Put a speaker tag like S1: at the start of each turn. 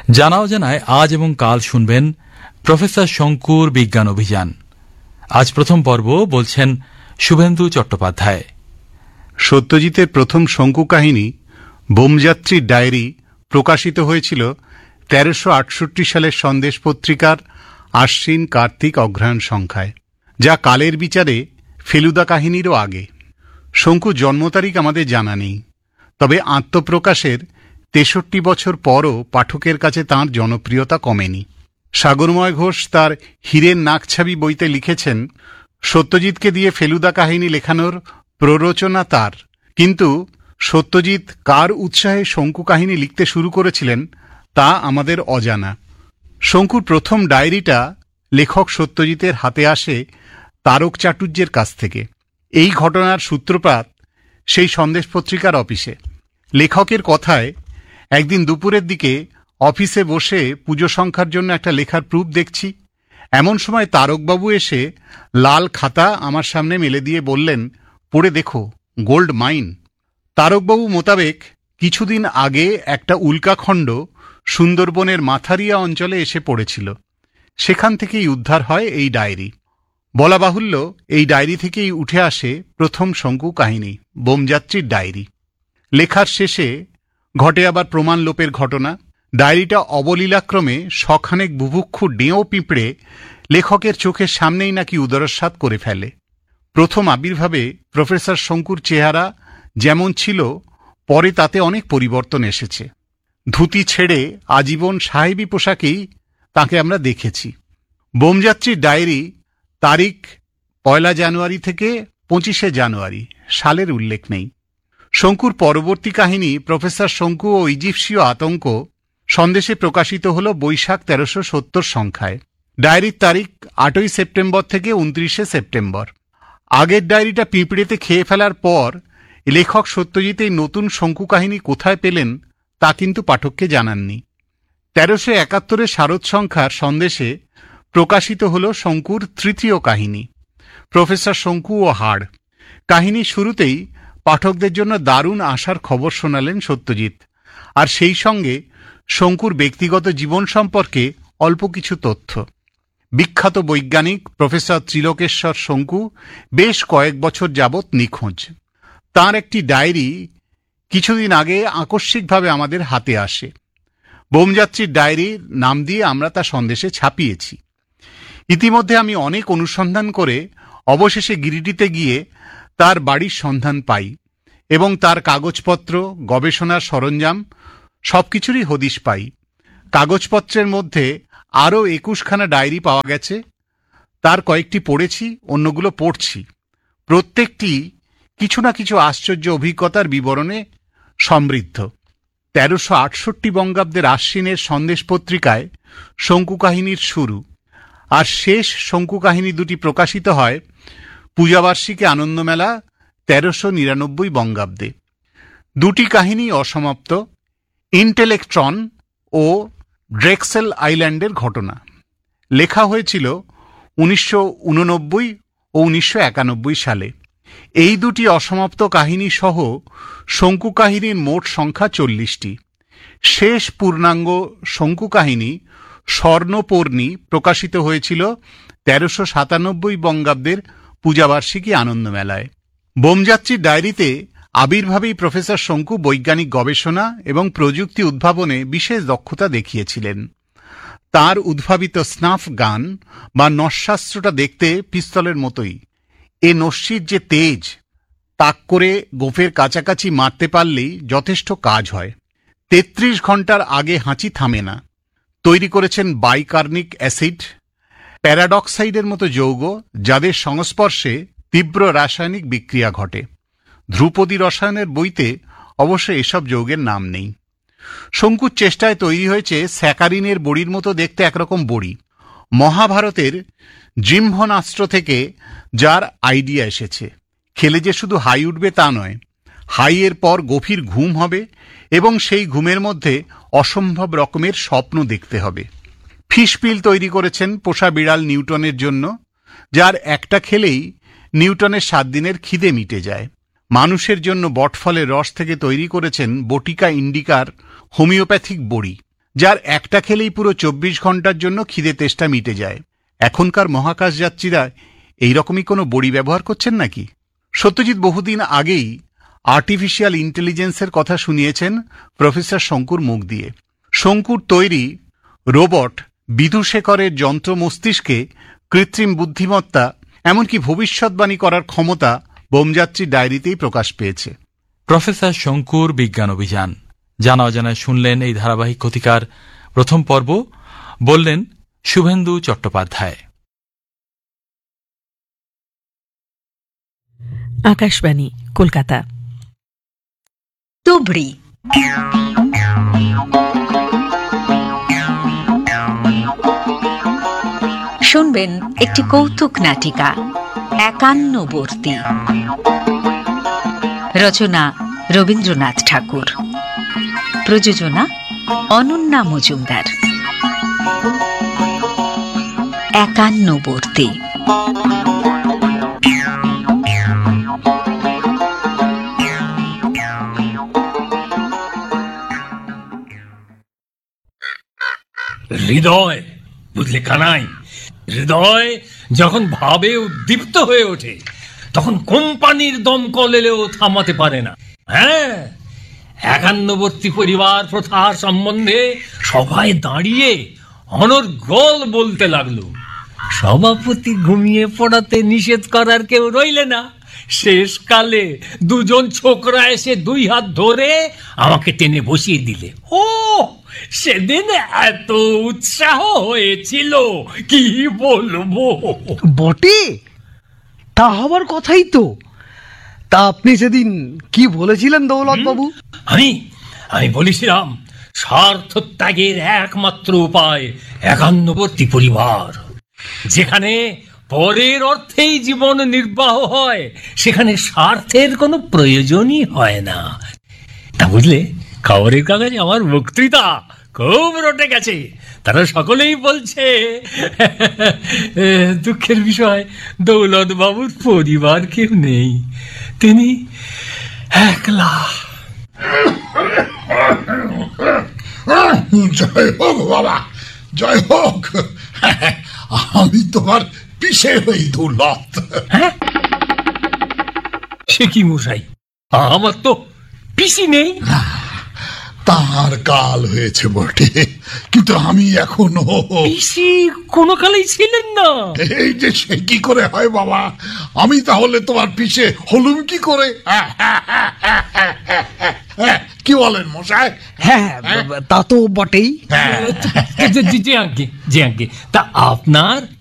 S1: জানা অজানায় আজ এবং কাল শুনবেন প্রফেসর শঙ্কুর বিজ্ঞান অভিযান। আজ প্রথম পর্ব বলছেন শুভেন্দু চট্টোপাধ্যায়।
S2: সত্যজিতের প্রথম শঙ্কু কাহিনী বোমযাত্রীর ডায়েরি প্রকাশিত হয়েছিল ১৩৬৮ সালের সন্দেশ পত্রিকার আশ্বিন কার্তিক অঘ্রাণ সংখ্যায়, যা কালের বিচারে ফেলুদা কাহিনীরও আগে। শঙ্কুর জন্ম তারিখ আমাদের জানা নেই, তবে আত্মপ্রকাশের ৬৩ বছর পরও পাঠকের কাছে তাঁর জনপ্রিয়তা কমেনি। সাগরময় ঘোষ তার হীরের নাকছাবি বইতে লিখেছেন, সত্যজিৎকে দিয়ে ফেলুদা কাহিনী লেখানোর প্ররোচনা তার, কিন্তু সত্যজিৎ কার উৎসাহে শঙ্কু কাহিনী লিখতে শুরু করেছিলেন তা আমাদের অজানা। শঙ্কুর প্রথম ডায়েরিটা লেখক সত্যজিতের হাতে আসে তারক চাটুর্যের কাছ থেকে। এই ঘটনার সূত্রপাত সেই সন্দেশ পত্রিকার অফিসে। লেখকের কথায়, একদিন দুপুরের দিকে অফিসে বসে পুজো সংখ্যার জন্য একটা লেখার প্রুফ দেখছি। এমন সময় তারকবাবু এসে লাল খাতা আমার সামনে মেলে দিয়ে বললেন, পড়ে দেখো, গোল্ড মাইন। তারকবাবু মোতাবেক কিছুদিন আগে একটা উল্কাখণ্ড সুন্দরবনের মাথারিয়া অঞ্চলে এসে পড়েছিল। সেখান থেকেই উদ্ধার হয় এই ডায়েরি। বলা বাহুল্য, এই ডায়েরি থেকেই উঠে আসে প্রথম শঙ্কু কাহিনী, বোমযাত্রীর ডায়েরি। লেখার শেষে ঘটে আবার প্রমাণ লোপের ঘটনা। ডায়েরিটা অবলীলাক্রমে শখানেক বুভুক্ষু ডেঁও পিঁপড়ে লেখকের চোখের সামনেই নাকি উদরস্বাদ করে ফেলে। প্রথম আবির্ভাবে প্রফেসর শঙ্কুর চেহারা যেমন ছিল, পরে তাতে অনেক পরিবর্তন এসেছে। ধুতি ছেড়ে আজীবন সাহেবী পোশাকেই তাকে আমরা দেখেছি। বোমযাত্রীর ডায়েরি তারিখ ১ জানুয়ারি থেকে ২৫ জানুয়ারি, সালের উল্লেখ নেই। শঙ্কুর পরবর্তী কাহিনী প্রফেসর শঙ্কু ও ইজিপসীয় আতঙ্ক সন্দেশে প্রকাশিত হল বৈশাখ ১৩৭০ সংখ্যায়। ডায়েরির তারিখ ৮ সেপ্টেম্বর থেকে ২৯ সেপ্টেম্বর। আগের ডায়েরিটা পিঁপড়েতে খেয়ে ফেলার পর লেখক সত্যজিৎ এই নতুন শঙ্কু কাহিনী কোথায় পেলেন তা কিন্তু পাঠককে জানাননি। ১৩৭১ শারদ সংখ্যার সন্দেশে প্রকাশিত হল শঙ্কুর তৃতীয় কাহিনী, প্রফেসর শঙ্কু ও হাড়। কাহিনীর শুরুতেই পাঠকদের জন্য দারুণ আশার খবর শোনালেন সত্যজিৎ, আর সেই সঙ্গে শঙ্কুর ব্যক্তিগত জীবন সম্পর্কে অল্প কিছু তথ্য। বিখ্যাত বৈজ্ঞানিক প্রফেসর ত্রিলোকেশ্বর শঙ্কু বেশ কয়েক বছর যাবৎ নিখোঁজ। তাঁর একটি ডায়েরি কিছুদিন আগে আকস্মিকভাবে আমাদের হাতে আসে। বোমযাত্রীর ডায়েরির নাম দিয়ে আমরা তা সন্দেশে ছাপিয়েছি। ইতিমধ্যে আমি অনেক অনুসন্ধান করে অবশেষে গিরিডিতে গিয়ে তার বাড়ির সন্ধান পাই এবং তার কাগজপত্র, গবেষণার সরঞ্জাম সবকিছুরই হদিশ পাই। কাগজপত্রের মধ্যে আরও ২১খানা ডায়েরি পাওয়া গেছে। তার কয়েকটি পড়েছি, অন্যগুলো পড়ছি। প্রত্যেকটি কিছু না কিছু আশ্চর্য অভিজ্ঞতার বিবরণে সমৃদ্ধ। ১৩৬৮ বঙ্গাব্দের আশ্বিনের সন্দেশ পত্রিকায় শঙ্কু কাহিনীর শুরু আর শেষ শঙ্কু কাহিনী দুটি প্রকাশিত হয় পূজাবার্ষিকী আনন্দমেলা ১৩৯৯ বঙ্গাব্দে। দুটি কাহিনী অসমাপ্ত, ইন্টেলেকট্রন ও ড্রেক্সেল আইল্যান্ডের ঘটনা। লেখা হয়েছিল ১৯৮৯ ও ১৯৯১ সালে। এই দুটি অসমাপ্ত কাহিনী সহ শঙ্কু কাহিনীর মোট সংখ্যা ৪০টি। শেষ পূর্ণাঙ্গ শঙ্কু কাহিনী স্বর্ণপর্ণী প্রকাশিত হয়েছিল ১৩৯৭ বঙ্গাব্দের পূজাবার্ষিকী আনন্দমেলায়। বোমযাত্রীর ডায়েরিতে আবির্ভাবেই প্রফেসর শঙ্কু বৈজ্ঞানিক গবেষণা এবং প্রযুক্তি উদ্ভাবনে বিশেষ দক্ষতা দেখিয়েছিলেন। তার উদ্ভাবিত স্নাফ গান বা নস্যাস্ত্রটা দেখতে পিস্তলের মতোই। এ নস্যির যে তেজ, তাক করে গোফের কাছাকাছি মারতে পারলেই যথেষ্ট কাজ হয়। ৩৩ ঘন্টার আগে হাঁচি থামে না। তৈরি করেছেন বাইকার্নিক অ্যাসিড, প্যারাডক্সাইডের মতো যৌগ, যাদের সংস্পর্শে তীব্র রাসায়নিক বিক্রিয়া ঘটে। ধ্রুপদী রসায়নের বইতে অবশ্য এসব যৌগের নাম নেই। শঙ্কুর চেষ্টায় তৈরি হয়েছে স্যাকারিনের বড়ির মতো দেখতে একরকম বড়ি। মহাভারতের জিহ্বনাস্ত্র থেকে যার আইডিয়া এসেছে। খেলে যে শুধু হাই উঠবে তা নয়, হাইয়ের পর গভীর ঘুম হবে এবং সেই ঘুমের মধ্যে অসম্ভব রকমের স্বপ্ন দেখতে হবে। ফিশ পিল তৈরি করেছেন পোষা বিড়াল নিউটনের জন্য, যার একটা খেলেই নিউটনের ৭ দিনের খিদে মিটে যায়। মানুষের জন্য বটফলের রস থেকে তৈরি করেছেন বটিকা ইন্ডিকার হোমিওপ্যাথিক বড়ি, যার একটা খেলেই পুরো 24 ঘন্টার জন্য খিদে তেষ্টা মিটে যায়। এখনকার মহাকাশ যাত্রীরা এইরকমই কোনো বড়ি ব্যবহার করছেন নাকি? সত্যজিৎ বহুদিন আগেই আর্টিফিশিয়াল ইন্টেলিজেন্সের কথা শুনিয়েছেন প্রফেসর শঙ্কুর মুখ দিয়ে। শঙ্কুর তৈরি রোবট বিদুশেখরের যন্ত্র মস্তিষ্কে কৃত্রিম বুদ্ধিমত্তা এমনকি ভবিষ্যৎবাণী করার ক্ষমতা বোমযাত্রী ডায়েরিতেই প্রকাশ পেয়েছে।
S1: প্রফেসর শঙ্কুর বিজ্ঞান অভিযান জানা অজানায় শুনলেন এই ধারাবাহিক কতিকার প্রথম পর্ব। বললেন শুভেন্দু চট্টোপাধ্যায়।
S3: আকাশবাণী কলকাতা।
S4: তুবড়ি। শুনবেন একটি কৌতুক নাটিকা একান্নবর্তী। রচনা রবীন্দ্রনাথ ঠাকুর। প্রযোজনা অনন্যা মজুমদার। একান্নবর্তী।
S5: হৃদয়, বুঝলে কানাই, হৃদয় যখন ভাবে উদ্দীপ্ত হয়ে ওঠে তখন কোম্পানির দমকল এলেও থামাতে পারে না। হ্যাঁ, একান্নবর্তী পরিবার প্রথা সম্বন্ধে সবাই দাঁড়িয়ে অনর্গল বলতে লাগলো। সভাপতি ঘুমিয়ে পড়াতে নিষেধ করার কেউ রইলে না। শেষকালে দুজন ছোকরা এসে 2 হাত ধরে আমাকে টেনে বসিয়ে দিলে। ও সেদিন এত উৎসাহ হয়েছিল কি বলবো।
S6: বটে, তা হবার কথাই তো। তা আপনি সেদিন কি বলেছিলেন দৌলত বাবু?
S5: আমি বলেছিলাম স্বার্থ ত্যাগের একমাত্র উপায় একান্নবর্তী পরিবার। যেখানে পরের অর্থেই জীবন নির্বাহ হয় সেখানে স্বার্থের কোনো প্রয়োজনই হয় না। তা বুঝলে, খবরের কাগজে আমার বক্তৃতা খুব রটে গেছে। তারা সকলেই বলছে দুঃখের বিষয় দৌলত বাবুর পরিবার কেউ নেই, তিনি একলা।
S7: জয় হোক বাবা, জয় হোক। আমি তোমার পিছে হই দৌলত।
S5: হ্যাঁ, সে কি মশাই, আমার তো পিসি নেই।
S7: তার কাল হয়েছে বটে, কিন্তু আমি এখনো
S5: পিসি কোনো কালেই ছিলেন না।
S7: এই যে সে কি করে হয় বাবা, আমি তাহলে তোমার পিছে হলুম কি করে? কি বলেন মশাই?
S6: হ্যাঁ, তা তো বটেই।
S5: জি আজ্ঞে, তা আপনার